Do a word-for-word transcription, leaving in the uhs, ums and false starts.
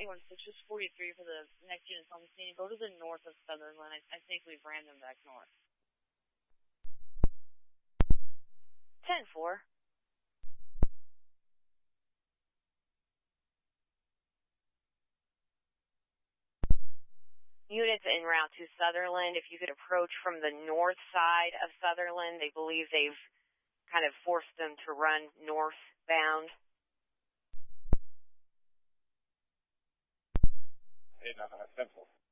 eight one six, just forty-three for the next units on the scene. Go to the north of Sutherland. I, I think we've ran them back north. ten four. Units en route to Sutherland, if you could approach from the north side of Sutherland, they believe they've kind of forced them to run northbound. Hey, nothing. That's simple.